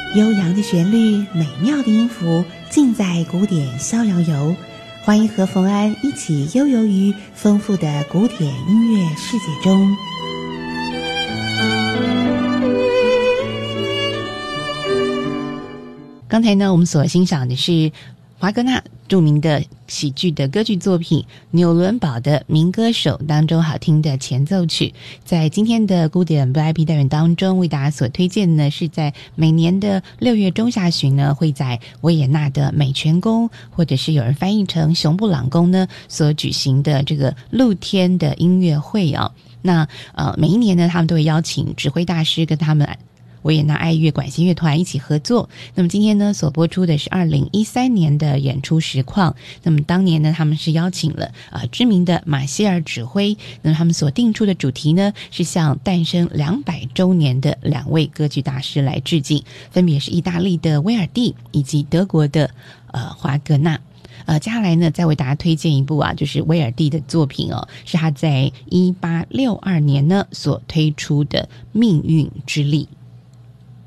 悠扬的旋律，美妙的音符，尽在古典逍遥游。欢迎和冯安一起悠游于丰富的古典音乐世界中。刚才呢，我们所欣赏的是华格纳著名的喜剧的歌剧作品《纽伦堡的民歌手》当中好听的前奏曲。在今天的古典 VIP 单元当中，为大家所推荐的呢，是在每年的6月中下旬呢，会在维也纳的美泉宫，或者是有人翻译成熊布朗宫呢，所举行的这个露天的音乐会啊。那每一年呢，他们都会邀请指挥大师跟他们维也纳爱乐管弦乐团一起合作。那么今天呢，所播出的是2013年的演出实况。那么当年呢，他们是邀请了知名的马歇尔指挥。那么他们所定出的主题呢，是向诞生200周年的2位歌剧大师来致敬，分别是意大利的威尔第以及德国的华格纳。接下来呢，再为大家推荐一部就是威尔第的作品哦，是他在1862年呢所推出的《命运之力》。